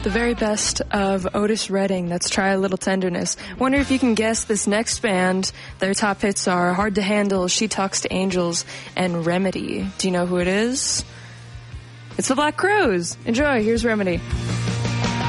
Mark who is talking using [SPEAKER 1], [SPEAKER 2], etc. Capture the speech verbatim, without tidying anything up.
[SPEAKER 1] the very best of Otis Redding. That's Try a Little Tenderness. Wonder if you can guess this next band. Their top hits are Hard to Handle, She Talks to Angels, and Remedy. Do you know who it is? It's the Black Crowes. Enjoy. Here's Remedy.